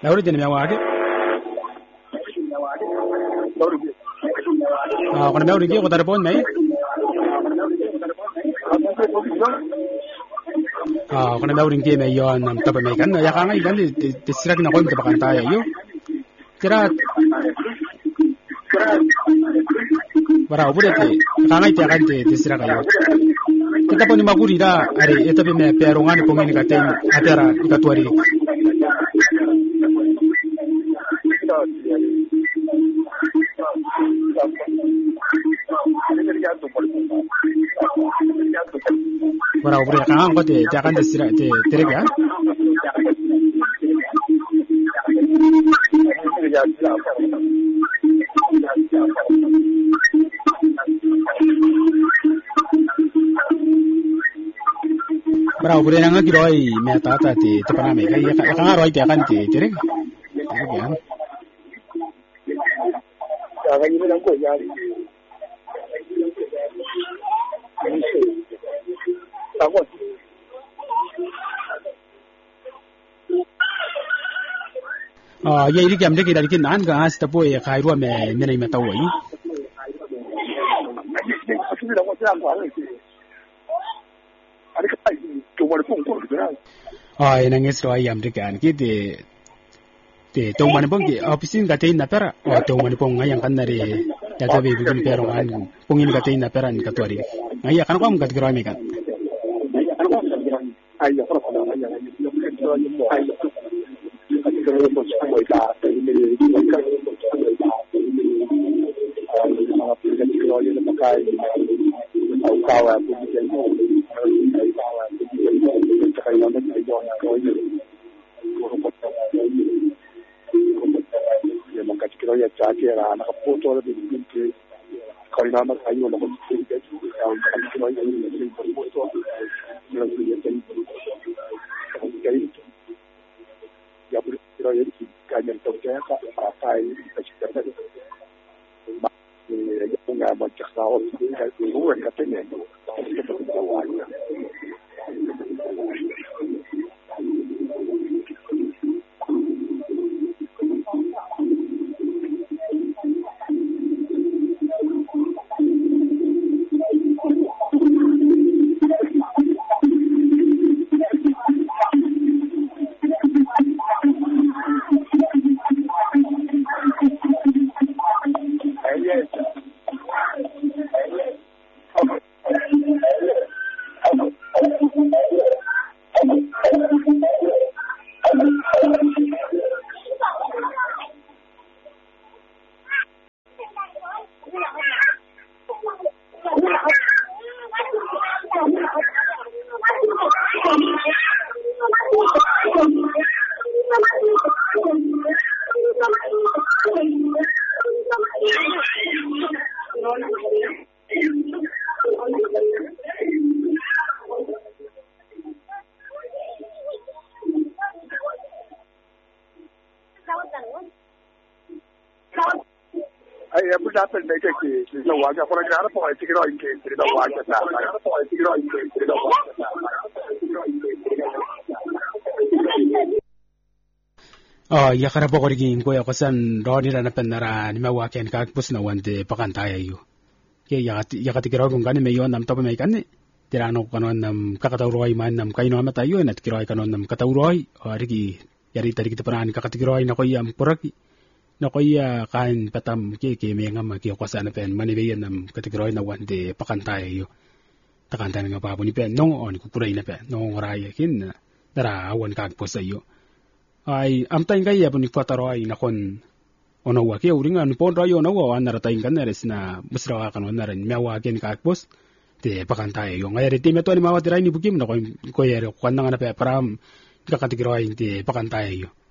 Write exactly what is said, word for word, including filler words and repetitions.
Lauri jene me wake. Ah, kuna meuri ki ko tarpon mai. Ah, kuna meuri ki me yo nam tapa mai kan ya kan ikan di disirak na ko im tapakan tayo yo. Kira bara ubure te kan ai te kan te disirak ayo. Kita pun maguri da are etape me perongan pongini katen atera ikatuari. Bara ubure kan ko te te kan disirak te terega. Bara ubure nanga kiroi me tata te te pana me kai ya kan roi te kan te terega. Terega. Ya kan ni nang ko ya. Ah, ya ini kiam dek dari kinan ka as tapo ya kai ruam me me nei matau ai. Ah, ina nges roi yam dek kan ki te te tong mane pong ki ofisin ka te na pera o tong mane pong ngayang kan dari ya tabe bikin pero kan pongin ka te na pera ni katuari. Ngaya kan ko am kat groi me kan. Ai ya ko na ya ya ni ko ni mo ai ko ni mo sa mo ita ni ni ko ka mo sa mo ita ai na ko ni ko ni na kai au ka wa ku ni mo ai ka wa ku ni mo ka kai na ni yo na ko ni ko ko ta ya mo ka ki ro ya cha ke ra na ko to de ni ki ko na ma kai yo na ko ni ke ju ya ka ki ro ya ni ko ko to ya ya ya ya por eso hay que cambiar todo ya para ahí para que eh ya ponga muchas cosas que luego que tenemos ya pues ya pues de que que lo va a por acá por ahí que lo hay que que lo va a estar por ahí que lo hay que lo va a estar Oh, ya kara pokori ging ko ya kosan roni rana penara ni mawa ken ka pus na wande pakanta ya yu. Ke ya ya katikiro kung gani meyon nam topa me kan tirano kanon nam kakatauroi man nam kaino mata yu na tikiroi kanon nam katauroi ari ki yari tari kita parani kakatikiroi na ko yam poraki. Na ko ya kan patam ke ke me ngam ki kosan pen mani be nam katikiroi na wande pakanta ya yu. Takanta nga babu ni pen no on ku purai na pen no ngorai kin dara awan ka pus ayo. Ai am tain kai ya puni pataro ai na kon ono wa ke uringa ni pon rayo na wa na tain kan res na musra kan na ren mewa ken ka pos te pakanta yo ngai re te me to ni mawa tirai ni bukim na ko ko ya ko na na pe param ka katigiro ai te pakanta yo